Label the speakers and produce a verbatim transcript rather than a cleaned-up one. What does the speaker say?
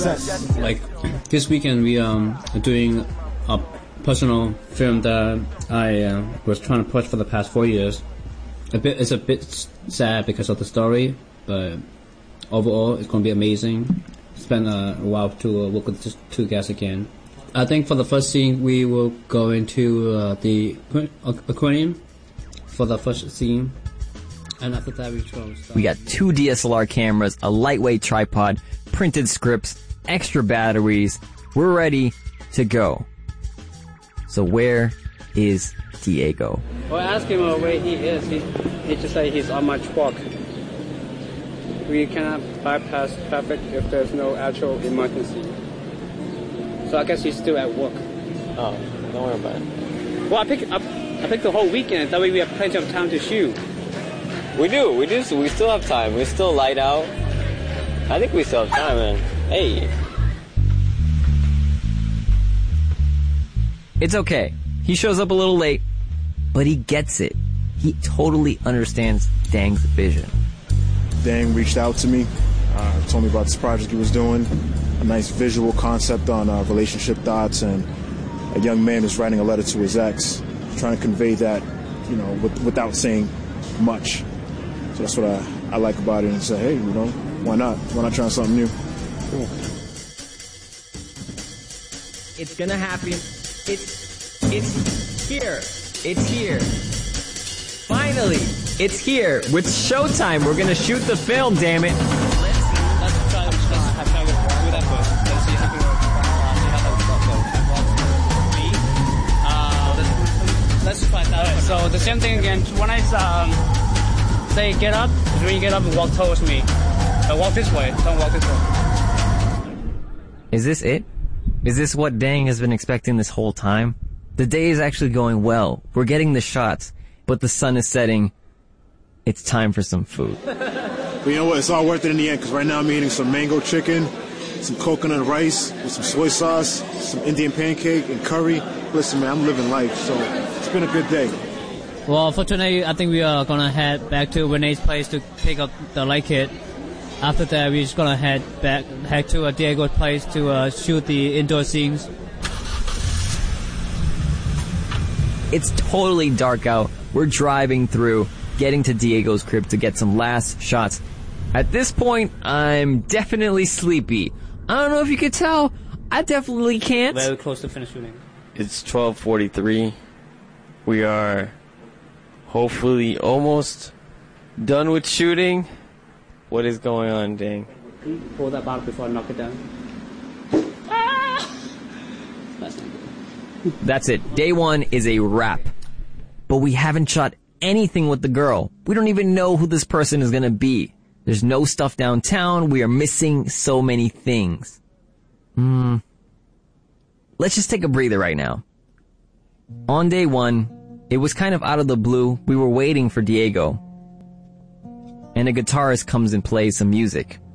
Speaker 1: Like this weekend, we um are doing a personal film that I uh, was trying to push for the past four years. A bit, it's a bit sad because of the story, but overall, it's going to be amazing. Spend a while to uh, work with just two guys again. I think for the first scene, we will go into uh, the aquarium for the first scene. And after that, we try
Speaker 2: We got two D S L R cameras, a lightweight tripod, printed scripts, extra batteries. We're ready to go. So where is Diego?
Speaker 1: Well, I asked him where he is. He, he just said he's on my truck. We cannot bypass traffic if there's no actual emergency. So I guess he's still at work.
Speaker 3: Oh, don't worry about it.
Speaker 1: Well, I picked I, I picked the whole weekend. That way we have plenty of time to shoot.
Speaker 3: We do, we do. So we still have time. We're still light out. I think we still have time, man. Hey.
Speaker 2: It's okay. He shows up a little late, but he gets it. He totally understands Dang's vision.
Speaker 4: Dang reached out to me, uh, told me about this project he was doing, a nice visual concept on uh, relationship thoughts, and a young man is writing a letter to his ex, trying to convey that, you know, with, without saying much. So that's what I, I like about it, and say, hey, you know, why not? Why not try something new? Cool.
Speaker 2: It's gonna happen. It's, it's here. It's here. Finally, it's here. With Showtime, we're gonna shoot the film, damn it.
Speaker 1: Let's try to have try with that first. Let's see how we Let's try that. So the same thing again. When I um, say get up, when you get up and walk towards me. Uh, walk this way. Don't walk this way.
Speaker 2: Is this it? Is this what Dang has been expecting this whole time? The day is actually going well. We're getting the shots, but the sun is setting. It's time for some food.
Speaker 4: But you know what? It's all worth it in the end, because right now I'm eating some mango chicken, some coconut rice with some soy sauce, some Indian pancake, and curry. Listen, man, I'm living life, so it's been a good day.
Speaker 1: Well, for tonight, I think we are going to head back to Renee's place to pick up the light kit. After that, we're just going to head back head to uh, Diego's place to uh, shoot the indoor scenes.
Speaker 2: It's totally dark out. We're driving through, getting to Diego's crib to get some last shots. At this point, I'm definitely sleepy. I don't know if you could tell. I definitely can't.
Speaker 1: Very close to finish shooting.
Speaker 3: It's twelve forty-three. We are hopefully almost done with shooting. What is going on, Dang?
Speaker 1: Pull that bottle before I knock it down.
Speaker 2: That's it. Day one is a wrap. But we haven't shot anything with the girl. We don't even know who this person is gonna be. There's no stuff downtown. We are missing so many things. Hmm. Let's just take a breather right now. On day one, it was kind of out of the blue. We were waiting for Diego. And a guitarist comes and plays some music.